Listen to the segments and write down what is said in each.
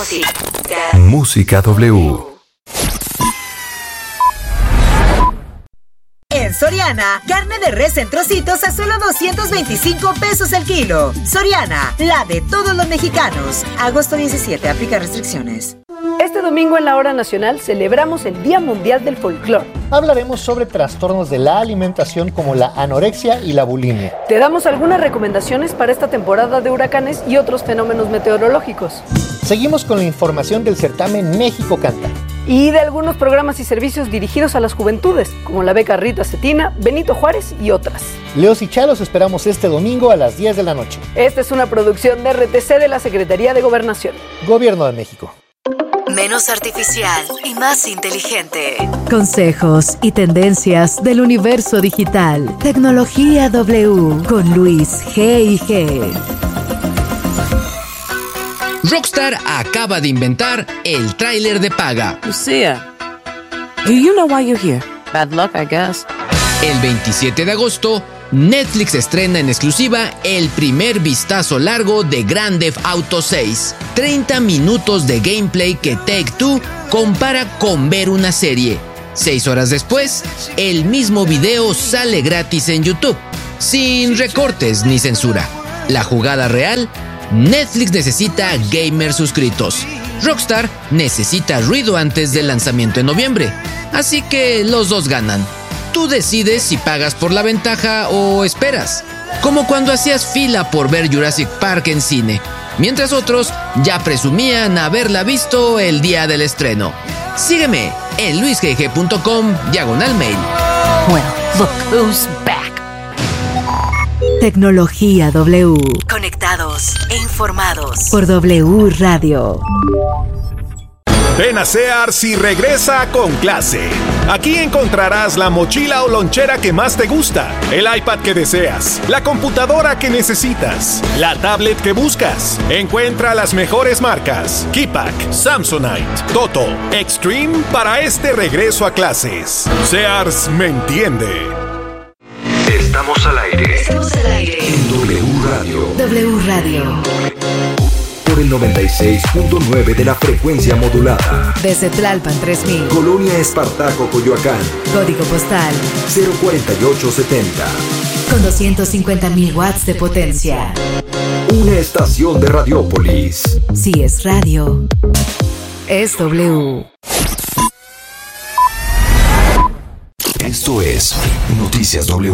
Música W. En Soriana, carne de res en trocitos a solo 225 pesos el kilo. Soriana, la de todos los mexicanos. Agosto 17, aplica restricciones. Este domingo en la Hora Nacional celebramos el Día Mundial del Folclor. Hablaremos sobre trastornos de la alimentación como la anorexia y la bulimia. Te damos algunas recomendaciones para esta temporada de huracanes y otros fenómenos meteorológicos. Seguimos con la información del certamen México Canta. Y de algunos programas y servicios dirigidos a las juventudes, como la beca Rita Cetina, Benito Juárez y otras. Leos y Chalos esperamos este domingo a las 10 de la noche. Esta es una producción de RTC de la Secretaría de Gobernación. Gobierno de México. Menos artificial y más inteligente. Consejos y tendencias del universo digital. Tecnología W con Luis G&G. Rockstar acaba de inventar el tráiler de paga. Lucia, do you know why you're here? Bad luck, I guess. El 27 de agosto, Netflix estrena en exclusiva el primer vistazo largo de Grand Theft Auto 6. 30 minutos de gameplay que Take-Two compara con ver una serie. 6 horas después, el mismo video sale gratis en YouTube, sin recortes ni censura. La jugada real: Netflix necesita gamers suscritos. Rockstar necesita ruido antes del lanzamiento en noviembre. Así que los dos ganan. Tú decides si pagas por la ventaja o esperas. Como cuando hacías fila por ver Jurassic Park en cine, mientras otros ya presumían haberla visto el día del estreno. Sígueme en luisgg.com/mail. Well, look who's back. Tecnología W. Conectados e informados Por W Radio. Ven a Sears y regresa con clase. Aquí encontrarás la mochila o lonchera que más te gusta, el iPad que deseas, la computadora que necesitas, la tablet que buscas. Encuentra las mejores marcas: Keypack, Samsonite, Toto, Extreme para este regreso a clases. Sears me entiende. Estamos al aire. En W Radio. W Radio. Por el 96.9 de la frecuencia modulada. Desde Tlalpan 3000. Colonia Espartaco, Coyoacán. Código postal 04870. con 250.000 watts de potencia. Una estación de Radiópolis. Si es radio, es W. Esto es Noticias W.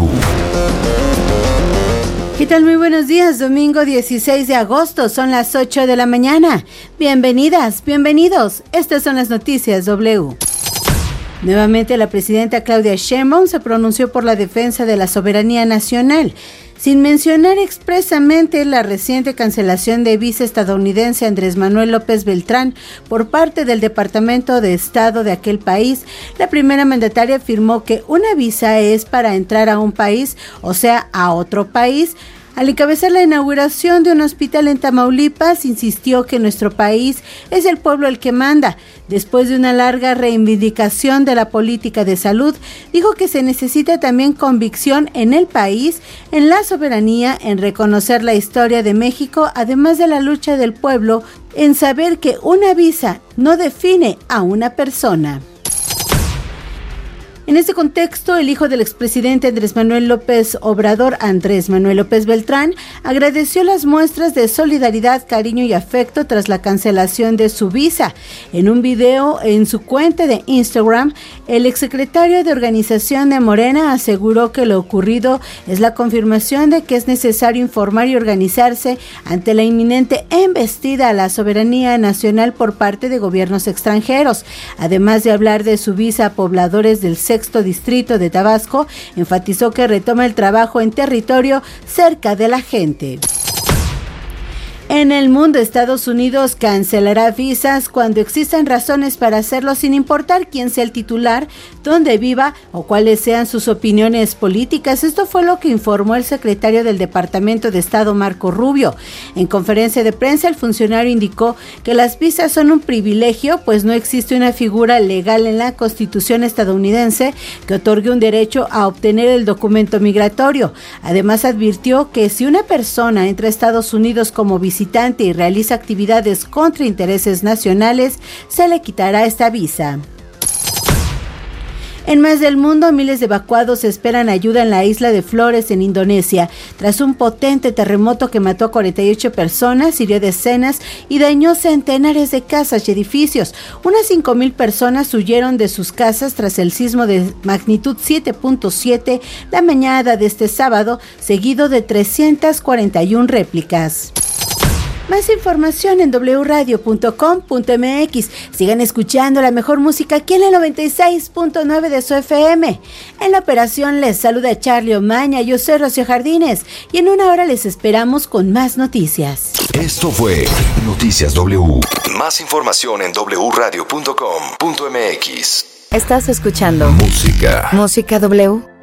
¿Qué tal? Muy buenos días, domingo 16 de agosto, son las 8 de la mañana. Bienvenidas, bienvenidos, estas son las Noticias W. Nuevamente la presidenta Claudia Sheinbaum se pronunció por la defensa de la soberanía nacional, sin mencionar expresamente la reciente cancelación de visa estadounidense Andrés Manuel López Beltrán por parte del Departamento de Estado de aquel país. La primera mandataria afirmó que una visa es para entrar a un país, o sea, a otro país. Al encabezar la inauguración de un hospital en Tamaulipas, insistió que nuestro país es el pueblo el que manda. Después de una larga reivindicación de la política de salud, dijo que se necesita también convicción en el país, en la soberanía, en reconocer la historia de México, además de la lucha del pueblo, en saber que una visa no define a una persona. En este contexto, el hijo del expresidente Andrés Manuel López Obrador, Andrés Manuel López Beltrán, agradeció las muestras de solidaridad, cariño y afecto tras la cancelación de su visa. En un video en su cuenta de Instagram, el exsecretario de Organización de Morena aseguró que lo ocurrido es la confirmación de que es necesario informar y organizarse ante la inminente embestida a la soberanía nacional por parte de gobiernos extranjeros. Además de hablar de su visa a pobladores del sexto distrito de Tabasco, enfatizó que retoma el trabajo en territorio cerca de la gente. En el mundo, Estados Unidos cancelará visas cuando existan razones para hacerlo, sin importar quién sea el titular, dónde viva o cuáles sean sus opiniones políticas. Esto fue lo que informó el secretario del Departamento de Estado, Marco Rubio. En conferencia de prensa, el funcionario indicó que las visas son un privilegio, pues no existe una figura legal en la Constitución estadounidense que otorgue un derecho a obtener el documento migratorio. Además, advirtió que si una persona entra a Estados Unidos como visitante visitante y realiza actividades contra intereses nacionales, se le quitará esta visa. En más del mundo, miles de evacuados esperan ayuda en la isla de Flores, en Indonesia, tras un potente terremoto que mató a 48 personas, hirió decenas y dañó centenares de casas y edificios. Unas 5,000 personas huyeron de sus casas tras el sismo de magnitud 7.7 la mañana de este sábado, seguido de 341 réplicas. Más información en wradio.com.mx. Sigan escuchando la mejor música aquí en el 96.9 de su FM. En la operación les saluda Charlie Omaña, yo soy Rocío Jardines y en una hora les esperamos con más noticias. Esto fue Noticias W. Más información en wradio.com.mx. Estás escuchando Música W.